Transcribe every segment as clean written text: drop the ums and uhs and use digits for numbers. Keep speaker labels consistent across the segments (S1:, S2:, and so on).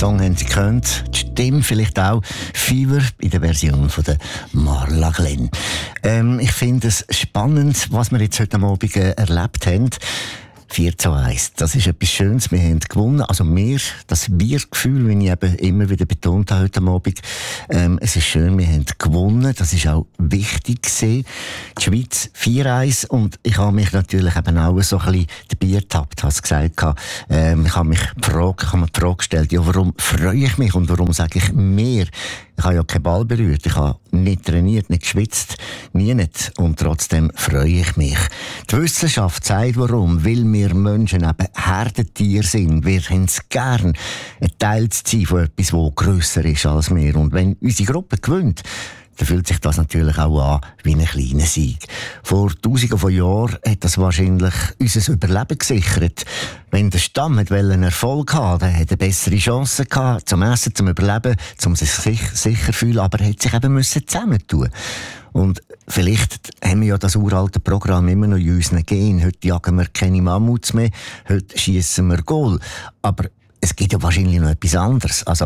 S1: Song haben Sie gehört. Die Stimme vielleicht auch. Fever in der Version von der Marla Glenn. Ich finde es spannend, was wir jetzt heute Abend erlebt haben. 4:1. Das ist etwas Schönes. Wir haben gewonnen. Also das Wir-Gefühl, wie ich eben immer wieder betont habe heute Abend. Es ist schön, wir haben gewonnen. Das ist auch wichtig gewesen. Die Schweiz 4:1. Und ich habe mich natürlich eben auch so ein bisschen dabei ertappt, hast du gesagt. Ich habe mir die Frage gestellt, ja, warum freue ich mich und warum sage ich mehr? Ich habe ja keinen Ball berührt, ich habe nicht trainiert, nicht geschwitzt, nie nicht. Und trotzdem freue ich mich. Die Wissenschaft sagt warum, weil wir Menschen eben Herdentiere sind. Wir haben es gern, ein Teil zu sein von etwas, das grösser ist als wir. Und wenn unsere Gruppe gewinnt, dann fühlt sich das natürlich auch an wie ein kleiner Sieg. Vor Tausenden von Jahren hat das wahrscheinlich unser Überleben gesichert. Wenn der Stamm einen Erfolg hatte, dann hat er bessere Chancen gehabt, zum Essen, zum Überleben, zum sich sicher fühlen, aber er hat sich eben zusammentun. Und vielleicht haben wir ja das uralte Programm immer noch in unseren Genen. Heute jagen wir keine Mammuts mehr, heute schiessen wir Goal. Aber es gibt ja wahrscheinlich noch etwas anderes. Also,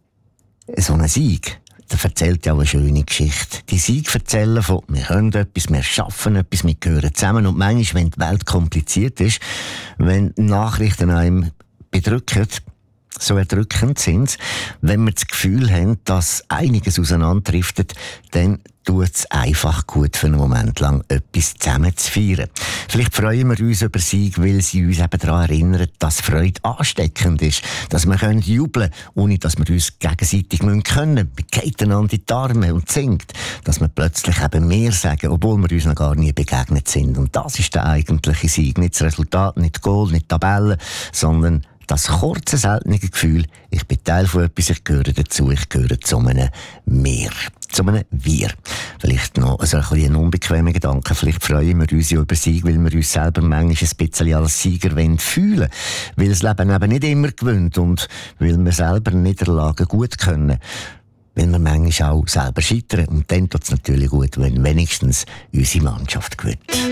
S1: so ein Sieg, der erzählt ja auch eine schöne Geschichte. Die Sieg erzählen von, wir können etwas, wir schaffen etwas, wir gehören zusammen. Und manchmal, wenn die Welt kompliziert ist, wenn Nachrichten einem bedrücken, so erdrückend sind, wenn wir das Gefühl haben, dass einiges auseinanderdriftet, dann tut es einfach gut, für einen Moment lang etwas zusammen zu feiern. Vielleicht freuen wir uns über Sieg, weil sie uns eben daran erinnern, dass Freude ansteckend ist, dass wir jubeln können, ohne dass wir uns gegenseitig können. Wir gehen einander in die Arme und singt, dass wir plötzlich eben mehr sagen, obwohl wir uns noch gar nie begegnet sind. Und das ist der eigentliche Sieg. Nicht das Resultat, nicht die Goal, nicht die Tabelle, sondern das kurze, seltene Gefühl, ich bin Teil von etwas, ich gehöre dazu, ich gehöre zu einem Mehr, zu einem Wir. Vielleicht noch ein unbequemer Gedanke, vielleicht freuen wir uns ja über Sieg, weil wir uns selber manchmal ein bisschen als Sieger fühlen wollen, weil das Leben eben nicht immer gewinnt und weil wir selber Niederlagen gut können. Weil wir manchmal auch selber scheitern. Und dann tut es natürlich gut, wenn wenigstens unsere Mannschaft gewinnt.